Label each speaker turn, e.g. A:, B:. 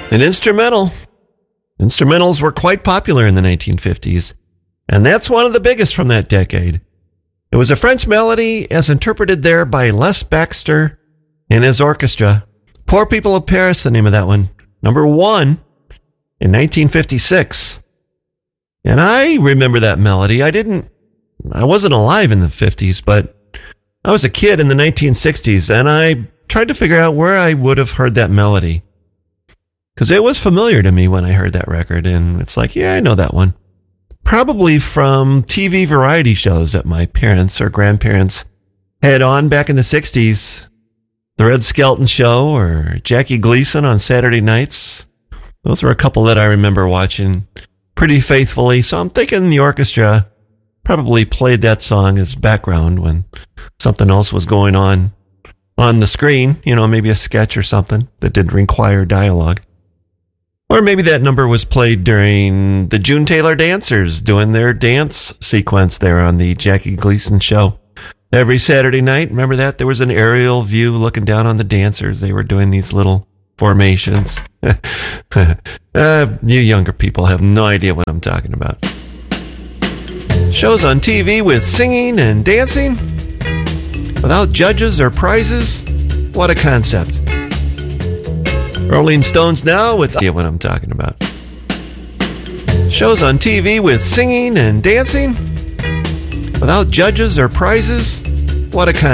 A: An instrumental. Instrumentals were quite popular in the 1950s, and that's one of the biggest from that decade. It was a French melody as interpreted there by Les Baxter and his orchestra. Poor People of Paris, the name of that one. Number 1 in 1956. And I remember that melody. I wasn't alive in the 50s, but I was a kid in the 1960s, and I tried to figure out where I would have heard that melody. Because it was familiar to me when I heard that record, and it's like, yeah, I know that one. Probably from TV variety shows that my parents or grandparents had on back in the 60s. The Red Skelton Show or Jackie Gleason on Saturday nights. Those were a couple that I remember watching pretty faithfully. So I'm thinking the orchestra probably played that song as background when something else was going on the screen. You know, maybe a sketch or something that didn't require dialogue. Or maybe that number was played during the June Taylor Dancers doing their dance sequence there on the Jackie Gleason Show. Every Saturday night, remember that? There was an aerial view looking down on the dancers. They were doing these little formations. You younger people have no idea what I'm talking about. Shows on TV with singing and dancing without judges or prizes. What a concept. Rolling Stones now with what I'm talking about. Shows on TV with singing and dancing without judges or prizes. What a concept.